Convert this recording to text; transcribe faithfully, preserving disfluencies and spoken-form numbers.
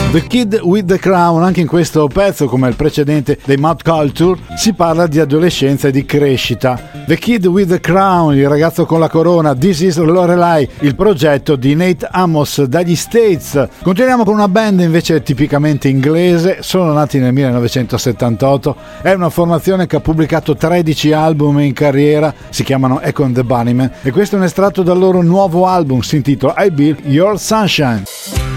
The Kid with the Crown. Anche in questo pezzo, come il precedente dei Mouth Culture, si parla di adolescenza e di crescita. The Kid with the Crown, il ragazzo con la corona. This is Lorelai, il progetto di Nate Amos dagli States. Continuiamo con una band invece tipicamente inglese. Sono nati nel millenovecentosettantotto. È una formazione che ha pubblicato tredici album in carriera. Si chiamano Echo and the Bunnymen, e questo è un estratto dal loro nuovo album, si intitola I Built Your Sunshine.